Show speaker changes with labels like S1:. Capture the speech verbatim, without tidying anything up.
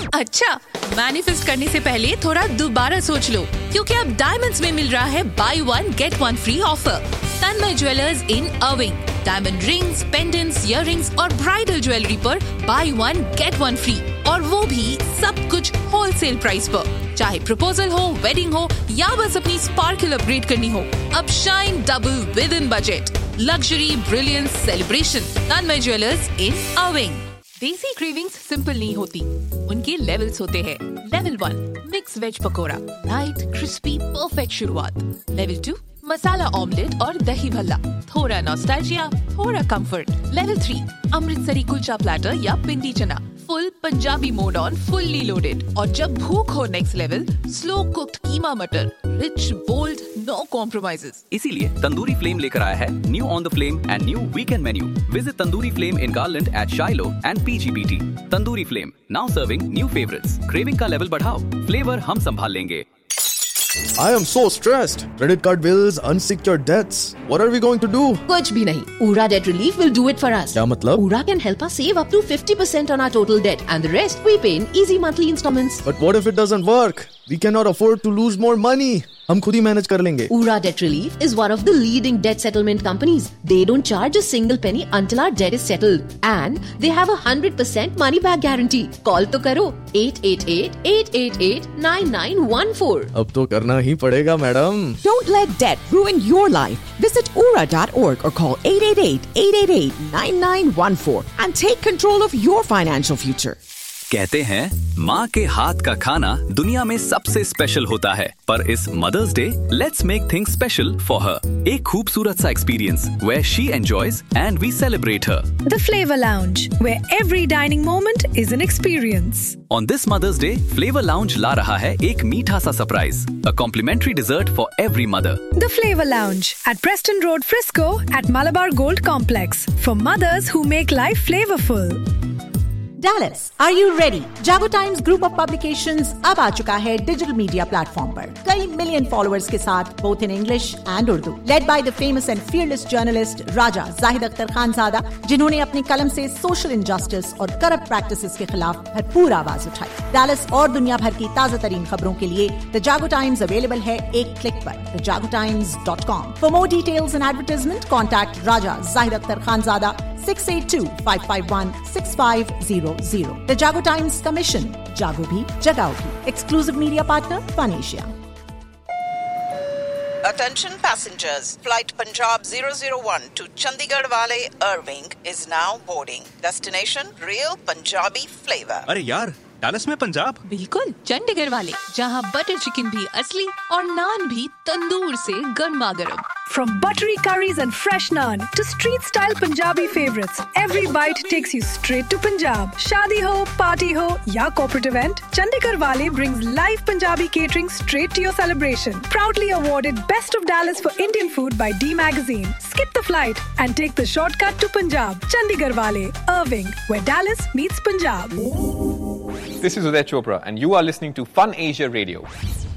S1: अच्छा, मैनिफेस्ट करने से पहले थोड़ा दोबारा सोच लो, क्योंकि अब डायमंड्स में मिल रहा है by one get one free offer. Tanmay jewellers in अर्विंग, diamond rings, pendants, earrings और ब्राइडल ज्वेलरी पर by one get one free, और वो भी सब कुछ होलसेल प्राइस पर। चाहे प्रपोजल हो, वेडिंग हो या बस अपनी स्पार्कल अपग्रेड करनी हो, अब shine double with in budget. Luxury, brilliance, celebration. Tanmay jewellers इन अर्विंग। देसी क्रेविंग्स सिंपल नहीं होती, उनके लेवल्स होते हैं। Level one, mix veg pakora, light, crispy, perfect शुरुआत। लेवल टू, मसाला ऑमलेट और दही भल्ला, थोड़ा नॉस्टैल्जिया, थोड़ा comfort. Level three, Amritsari kulcha platter या पिंडी चना, full Punjabi mode on, fully loaded. और जब भूख हो नेक्स्ट लेवल, स्लो कुक्ड कीमा मटर, रिच, बोल्ड, नो कॉम्प्रोमाइजेस।
S2: इसीलिए तंदूरी फ्लेम लेकर आया है new on the flame and new weekend menu. Visit tandoori flame in garland eight शाइलो and पीजीबीटी। Tandoori flame, now serving new favourites. Craving का लेवल बढ़ाओ, फ्लेवर हम संभाल लेंगे।
S3: I am so stressed. Credit card bills, unsecured debts. What are we going to do?
S4: कुछ भी नहीं. Ura Debt Relief will do it for us.
S3: क्या मतलब?
S4: Ura can help us save up to fifty percent on our total debt, and the rest we pay in easy monthly installments.
S3: But what if it doesn't work? We cannot afford to lose more money. हम खुद ही manage कर लेंगे.
S4: Ura Debt Relief is one of the leading debt settlement companies. They don't charge a single penny until our debt is settled, and they have a one hundred percent money back guarantee. Call तो करो eight eight eight, eight eight eight, nine nine one four.
S3: अब तो करना ही पड़ेगा madam.
S5: Don't let debt ruin your life. Visit ura dot org or call eight eight eight, eight eight eight, nine nine one four and take control of your financial future.
S2: कहते हैं माँ के हाथ का खाना दुनिया में सबसे स्पेशल होता है, पर इस mother's day let's make things special for her. एक खूबसूरत सा experience where she enjoys and we celebrate her.
S6: The Flavor Lounge, where every dining moment is an experience.
S2: On this Mother's Day, Flavor Lounge ला रहा है एक मीठा सा surprise, a complimentary dessert for every mother.
S6: The Flavor Lounge at Preston Road, Frisco at Malabar Gold Complex for mothers who make life flavorful.
S7: Dallas, are you ready? Jago Times Group of Publications अब आ चुका है digital media platform पर कई million followers के साथ, both in English and Urdu. Led by the famous and fearless journalist Raja Zahid Akhtar Khanzada, जिन्होंने अपनी कलम से सोशल इनजस्टिस और करप्ट प्रैक्टिसेस के खिलाफ भरपूर आवाज उठाई। Dallas और दुनिया भर की ताजा तरीन खबरों के लिए The Jago Times अवेलेबल है एक क्लिक पर the jago times dot com. For more details and advertisement, contact Raja Zahid Akhtar Khanzada six eight two, five five one, six five zero zero. The Jago Times Commission. Jago bhi, jagao bhi. Exclusive media partner, Fun Asia.
S8: Attention passengers. Flight Punjab zero zero one to Chandigarh Wale Irving is now boarding. Destination Real Punjabi Flavor.
S9: अरे यार, Dallas में पंजाब?
S1: बिल्कुल, चंडीगढ़ वाले, जहाँ butter chicken भी असली और नान भी तंदूर से गर्मा गर्म।
S6: From buttery curries and fresh naan to street-style Punjabi favorites, every bite takes you straight to Punjab. Shadi ho, party ho, ya corporate event, Chandigarh Wale brings live Punjabi catering straight to your celebration. Proudly awarded Best of Dallas for Indian Food by D Magazine. Skip the flight and take the shortcut to Punjab. Chandigarh Wale, Irving, where Dallas meets Punjab.
S10: This is Uday Chopra and you are listening to Fun Asia Radio.